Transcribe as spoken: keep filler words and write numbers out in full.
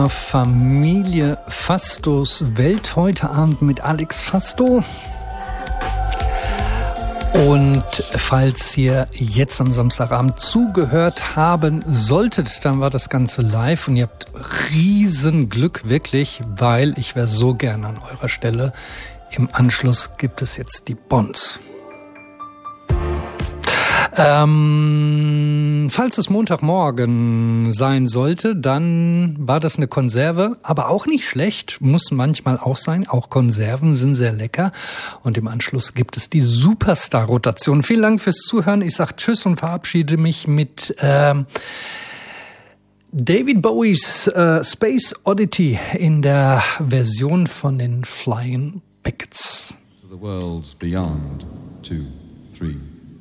zur Familie Fastos Welt heute Abend mit Alex Fasto. Und falls ihr jetzt am Samstagabend zugehört haben solltet, dann war das Ganze live und ihr habt riesen Glück, wirklich, weil ich wäre so gerne an eurer Stelle. Im Anschluss gibt es jetzt die Bonds. Ähm, falls es Montagmorgen sein sollte, dann war das eine Konserve, aber auch nicht schlecht, muss manchmal auch sein. Auch Konserven sind sehr lecker. Und im Anschluss gibt es die Superstar-Rotation. Vielen Dank fürs Zuhören. Ich sage Tschüss und verabschiede mich mit ähm, David Bowies äh, Space Oddity in der Version von den Flying Pickets. To the worlds beyond, two, three.